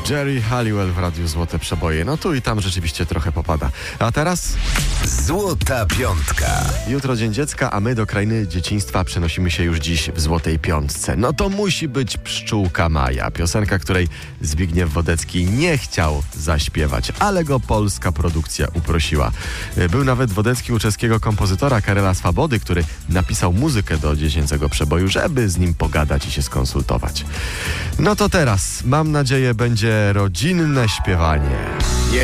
Jerry Halliwell w Radiu Złote Przeboje. No tu i tam rzeczywiście trochę popada. A teraz? Złota Piątka. Jutro Dzień Dziecka, a my do krainy dzieciństwa przenosimy się już dziś w Złotej Piątce. No to musi być Pszczółka Maja. Piosenka, której Zbigniew Wodecki nie chciał zaśpiewać, ale go polska produkcja uprosiła. Był nawet Wodecki u czeskiego kompozytora Karela Swabody, który napisał muzykę do dziecięcego przeboju, żeby z nim pogadać i się skonsultować. No to teraz, mam nadzieję, będzie rodzinne śpiewanie.